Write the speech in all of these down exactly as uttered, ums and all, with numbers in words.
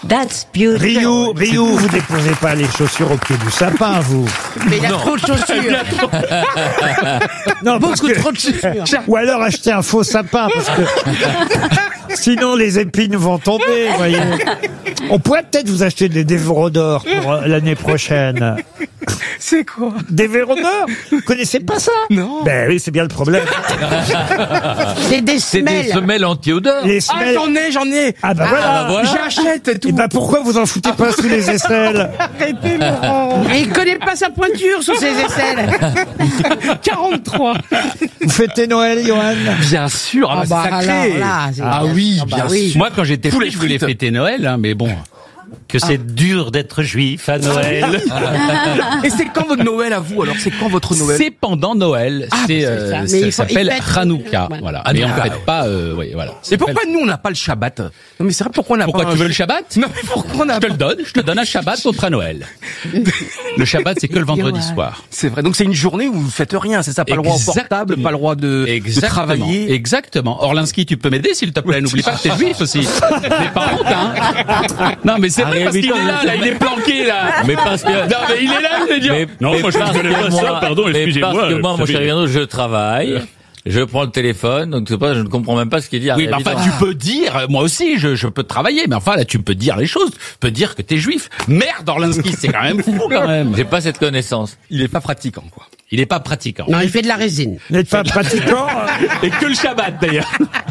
That's beautiful. Ryu, Ryu, vous déposez pas les chaussures au pied du sapin, vous. Mais il a trop de chaussures. Non, parce Beaucoup que- trop de chaussures. Ou alors acheter un faux sapin, parce que sinon les épines vont tomber, vous voyez. On pourrait peut-être vous acheter des dévorodors pour euh, l'année prochaine. C'est quoi? Des vérodors? Vous connaissez pas ça? Non. Ben oui, c'est bien le problème. C'est des C'est des semelles. semelles anti-odeur. Les Ah, semelles... j'en ai, j'en ai. Ah bah voilà. bah voilà. J'achète et tout. Et bah pourquoi vous en foutez pas sous les aisselles? Arrêtez, Laurent. Et il connaît pas sa pointure sous ses aisselles. quarante-trois. Vous fêtez Noël, Johan? Bien sûr, ah, Ah bah, bah c'est sacré. alors là, c'est- ah oui, ah bah bien oui. sûr. Moi, quand j'étais Poulet petit, je voulais frites. fêter Noël, hein, mais bon. Que c'est dur d'être juif à Noël. Et c'est quand votre Noël à vous? Alors, c'est quand votre Noël? C'est pendant Noël. Ah, c'est, c'est euh, ça. Mais ça il faut- s'appelle il fête- Hanouka. Ouais. Voilà. Mais on ne fête pas, euh, oui, voilà. Et pourquoi nous, on n'a pas le Shabbat? Non, mais c'est vrai, pourquoi on n'a pas Pourquoi un- tu veux le Shabbat? Non, mais pourquoi on n'a Je te pas... le donne, je te donne un Shabbat contre un Noël. Le Shabbat, c'est que le vendredi soir. C'est vrai. Donc, c'est une journée où vous faites rien, c'est ça? Pas le droit au portable, Exactement. pas le droit de, de Exactement. travailler. Exactement. Orlinski, tu peux m'aider, s'il te plaît. N'oublie pas que t'es juif aussi. Mais pas honte, hein. Non, mais c'est vrai, parce qu'il est là, là, il est planqué, là. Mais parce que... Non, mais il est là, je vais dire. Mais, Non, mais moi, je parce connais que pas moi- ça, pardon, mais excusez-moi, parce que moi, vous mon cher savez. Yano, je travaille, je prends le téléphone, donc c'est pas, je ne comprends même pas ce qu'il dit. Oui, mais enfin, tu peux dire, moi aussi, je, je peux travailler, mais enfin, là, tu peux dire les choses. Tu peux dire que t'es juif. Merde, Orlinski, c'est quand même fou, quand même. J'ai pas cette connaissance. Il est pas pratiquant, quoi. Il est pas pratiquant. Non, il fait de la résine. Vous n'êtes pas pratiquant? Et que le Shabbat, d'ailleurs.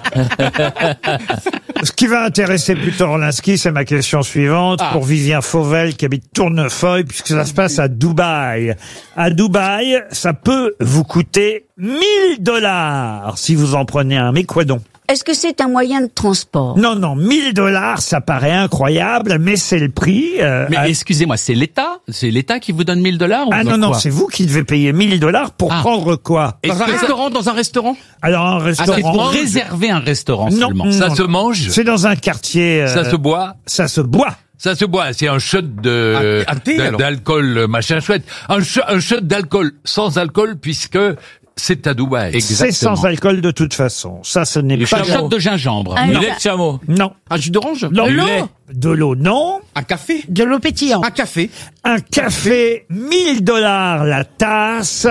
Ce qui va intéresser plutôt Orlinski, c'est ma question suivante, Ah. pour Vivien Fauvel qui habite Tournefeuille, puisque ça se passe à Dubaï. À Dubaï, ça peut vous coûter mille dollars si vous en prenez un. Mais quoi donc? Est-ce que c'est un moyen de transport? Non, non, mille dollars, ça paraît incroyable, mais c'est le prix. euh, Mais à- excusez-moi, c'est l'État? C'est l'État qui vous donne mille dollars? Ah non, non, c'est vous qui devez payer mille dollars pour Ah. prendre quoi? Est-ce Dans un que ça- restaurant, dans un restaurant? Alors, un Ah, restaurant... c'est pour réserver un restaurant Non, seulement. non. Ça se mange? C'est dans un quartier... euh, Ça se boit? Ça se boit. Ça se boit, c'est un shot de Un- un thé, de- alors. d'alcool euh, machin chouette. Un, sh- un shot d'alcool sans alcool puisque c'est à Dubaï. C'est sans alcool de toute façon. Ça, ce n'est Du pas... Un shot de gingembre. Un Du Non. lait de chameau. Non. Un jus d'orange? Non. De Du l'eau? lait. De l'eau, non. Un café? De l'eau pétillante. Un café. Un café, mille dollars la tasse.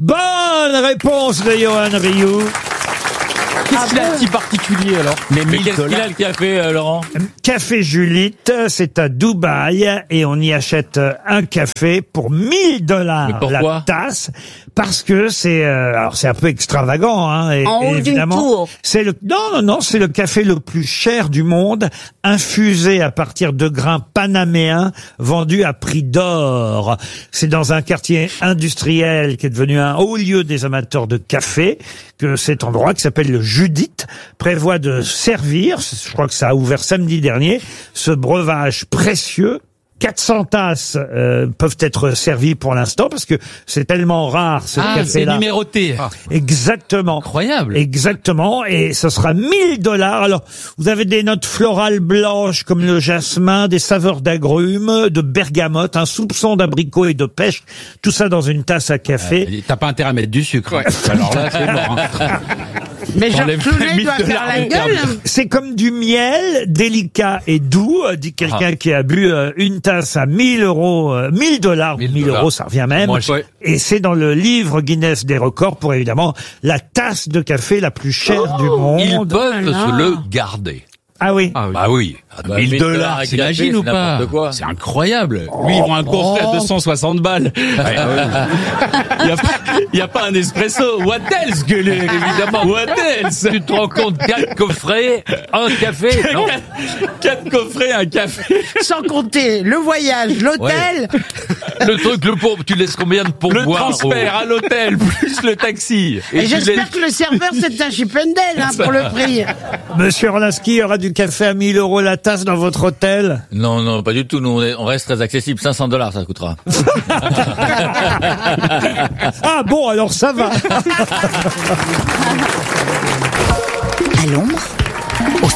Bonne réponse de Johan Rioux. Qu'est-ce qu'il a de si particulier, alors? Mais qu'est-ce qu'il a le café, euh, Laurent? Café Julite, c'est à Dubaï et on y achète un café pour mille dollars Mais pourquoi la tasse parce que c'est euh, alors c'est un peu extravagant hein et, En haut et d'une évidemment tour. c'est le non non non c'est le café le plus cher du monde infusé à partir de grains panaméens vendus à prix d'or. C'est dans un quartier industriel qui est devenu un haut lieu des amateurs de café que cet endroit qui s'appelle le Judith prévoit de servir, je crois que ça a ouvert samedi dernier, ce breuvage précieux. quatre cents tasses euh, peuvent être servies pour l'instant parce que c'est tellement rare ce Ah, c'est café-là. numéroté. Exactement. Incroyable. Exactement. Et ce sera mille dollars. Alors, vous avez des notes florales blanches comme le jasmin, des saveurs d'agrumes, de bergamote, un soupçon d'abricot et de pêche. Tout ça dans une tasse à café. Euh, T'as pas intérêt à mettre du sucre. Alors là, c'est mort. Hein. Mais Georges Enlève Clooney les doit mille faire la dollars. gueule. C'est comme du miel, délicat et doux, euh, dit quelqu'un qui a bu euh, une tasse à mille euros, euh, mille dollars, mille mille dollars. euros, ça revient même. Moi, je- Et c'est dans le livre Guinness des records pour évidemment la tasse de café la plus chère du Ils monde. peuvent se le garder. Ah oui. Ah oui. Bah oui. Bah, mille mille dollars, dollars, t'imagines café, ou c'est pas? n'importe quoi. C'est incroyable. Lui, ils vont un coffret à deux cent soixante balles. Il y a pas, il y a pas un espresso. What else, gueulé, évidemment. What else? Tu te rends compte, quatre coffrets, un café, non? Quatre coffrets, un café. Sans compter le voyage, l'hôtel. Le truc, le pour, tu laisses combien de Le pourboire transfert à l'hôtel, plus le taxi. Et, tu j'espère laisses- que le serveur, c'est un Chippendale, hein, pour le prix. Monsieur Orlinski, il y aura du café à mille euros la tasse dans votre hôtel? Non, non, pas du tout. Nous, on, est- on reste très accessible. cinq cents dollars, ça coûtera. Ah bon, alors ça va. À l'ombre